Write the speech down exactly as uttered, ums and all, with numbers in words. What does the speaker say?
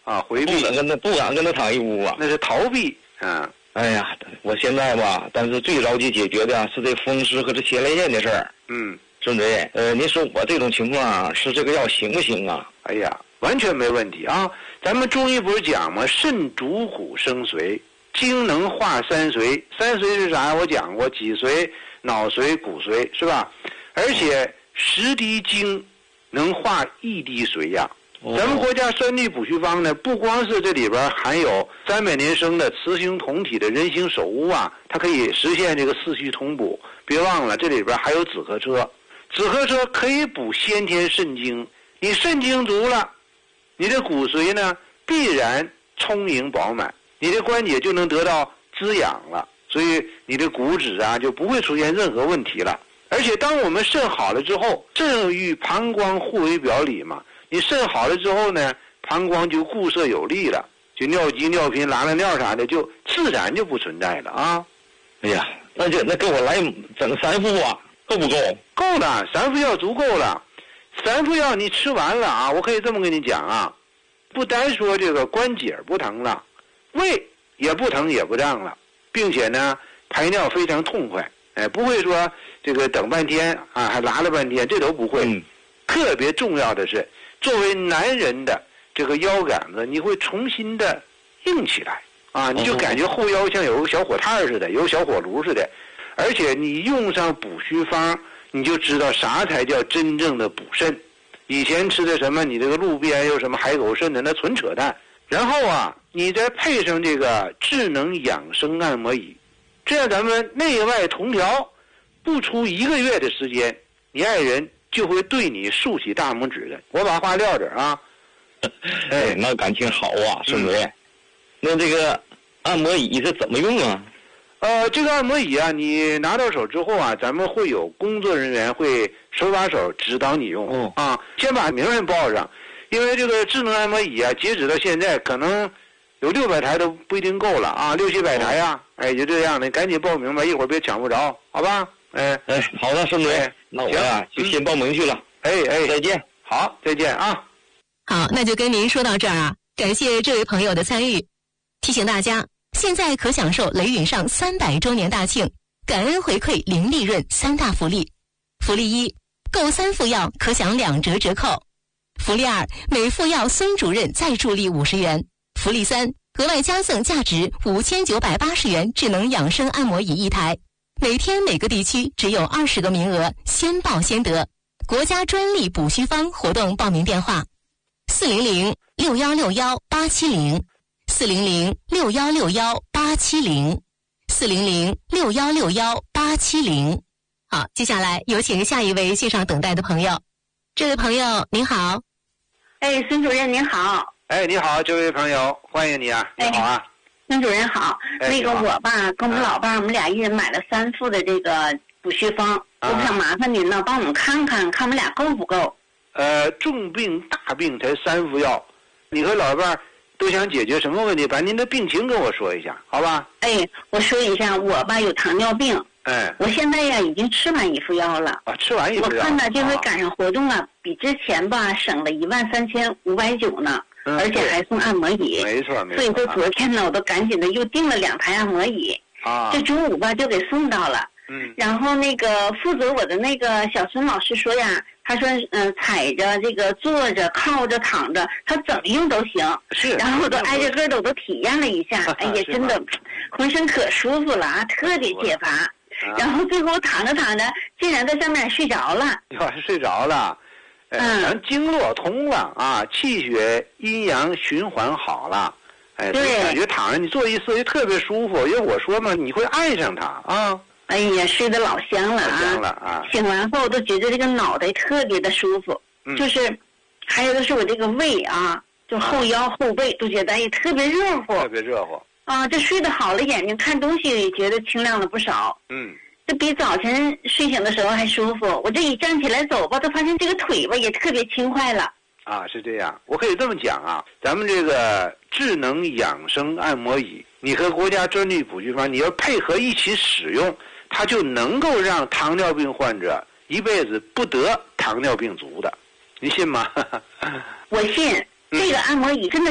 啊，回避， 不敢跟他不敢跟他躺一屋啊， 那是逃避啊。 哎呀，我现在吧，但是最着急解决的是这风湿和这前列腺的事儿。 嗯， 孙主任，呃，您说我这种情况吃这个药行不行啊？ 哎呀，完全没问题啊！咱们中医不是讲吗？肾主骨生髓，精能化三髓。三髓是啥？我讲过，脊髓、脑髓、骨髓，是吧？而且十滴精能化一滴髓呀。咱们国家专利补虚方呢，不光是这里边含有三百年生的雌雄同体的人形首乌啊，它可以实现这个四虚同补。别忘了，这里边还有紫河车，紫河车可以补先天肾精。你肾精足了，你的骨髓呢必然充盈饱满，你的关节就能得到滋养了，所以你的骨质啊就不会出现任何问题了。而且当我们肾好了之后，肾与膀胱互为表里嘛。你肾好了之后呢，膀胱就固摄有力了，就尿急尿频拉拉尿啥的就自然就不存在了啊。 哎呀，那就那给我来整三副啊，够不够？ 够了，三副药足够了。三副药你吃完了啊，我可以这么跟你讲啊，不单说这个关节不疼了，胃也不疼也不胀了，并且呢排尿非常痛快，哎，不会说这个等半天啊还拉了半天，这都不会。嗯，特别重要的是，作为男人的这个腰杆子，你会重新的硬起来啊！你就感觉后腰像有个小火炭似的，有个小火炉似的。而且你用上补虚方，你就知道啥才叫真正的补肾。以前吃的什么，你这个路边有什么海狗肾的，那纯扯淡。然后啊，你再配上这个智能养生按摩椅，这样咱们内外同调，不出一个月的时间，你爱人就会对你竖起大拇指的。我把话撂这儿啊。 哎，那感情好啊，孙主任。嗯、那这个按摩椅是怎么用啊？ 呃，这个按摩椅啊，你拿到手之后啊，咱们会有工作人员会手把手指导你用。哦、啊，先把名人报上，因为这个智能按摩椅啊，截止到现在可能有六百台都不一定够了啊，六七百台呀、啊。哦、哎，就这样的，赶紧报名吧，一会儿别抢不着，好吧？哎哎，好的，孙主任，那我呀就先报名去了。 哎哎， 再见。 好，再见啊。 好，那就跟您说到这儿啊，感谢这位朋友的参与。提醒大家，现在可享受雷允上三百周年大庆，感恩回馈零利润三大福利。福利一，购三副药可享两折折扣。福利二，每副药孙主任再助力五十元。福利三，额外加赠价值五千九百八十元智能养生按摩椅一台。每天每个地区只有二十个名额，先报先得。国家专利补虚方活动报名电话：四零零六幺六幺八七零，四零零六幺六幺八七零，四零零六幺六幺八七零。好，接下来有请下一位线上等待的朋友。这位朋友您好。 哎，孙主任您好。 哎，你好，这位朋友，欢迎你啊，你好啊。 孙主任好，哎、那个我吧，跟我们老伴儿，我们俩一人买了三副的这个补虚方，啊、我想麻烦您呢，帮我们看看，看我们俩够不够。 呃，重病大病才三副药，你和老伴儿都想解决什么问题？把您的病情跟我说一下，好吧？ 哎，我说一下，我吧有糖尿病， 哎， 我现在呀已经吃完一副药了。 啊，吃完一副药。 我看呢，这回赶上活动了，啊、比之前吧省了一万三千五百九呢。 嗯、 而且还送按摩椅， 没错没错。 所以说昨天呢，我都赶紧的又订了两台按摩椅。 啊， 这中午吧就给送到了。 嗯。 然后那个负责我的那个小孙老师说呀，他说嗯、呃，踩着这个坐着靠着躺着，他怎么用都行。 是。 然后我都挨着个的我都体验了一下，哎呀，真的浑身可舒服了啊，特别解乏。啊、然后最后躺着躺着，竟然在上面睡着了。 要是睡着了。嗯，咱经络通了啊，气血阴阳循环好了，哎，所以感觉躺着你坐一次就特别舒服。因为我说嘛，你会爱上它啊。 哎呀，睡得老香了啊！ 老香了啊！ 醒完后都觉得这个脑袋特别的舒服，嗯、就是，还有的是我这个胃啊，就后腰、啊、后背都觉得也特别热乎， 特别热乎啊！这睡得好了，眼睛看东西觉得清亮了不少。 嗯。 这比早晨睡醒的时候还舒服。我这一站起来走吧，都发现这个腿吧也特别轻快了。 啊，是这样。我可以这么讲啊，咱们这个智能养生按摩椅，你和国家专利补虚方，你要配合一起使用，它就能够让糖尿病患者一辈子不得糖尿病足的。你信吗？ 我信。这个按摩椅真的